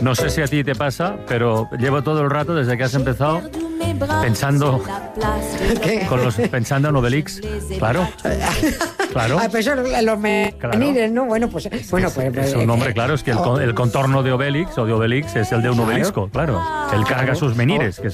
No sé si a ti te pasa, pero llevo todo el rato desde que has empezado pensando pensando en Obelix. Claro. Claro. Ah, pues eso, los menires, ¿no? Bueno, pues... Es un nombre, claro, es que el contorno de Obelix o de Obelix es el de un obelisco, claro. Él carga sus menires, que